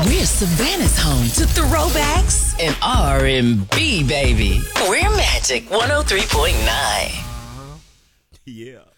We're Savannah's home to throwbacks and R&B, baby. We're Magic 103.9. Yeah.